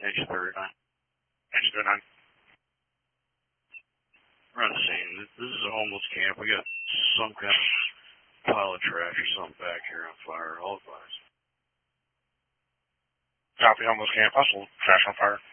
Engine 39. Engine 39. We're on the scene. This is a homeless camp. We got some kind of pile of trash or something back here on fire. All advised. Copy, homeless camp. Hustle. Trash on fire.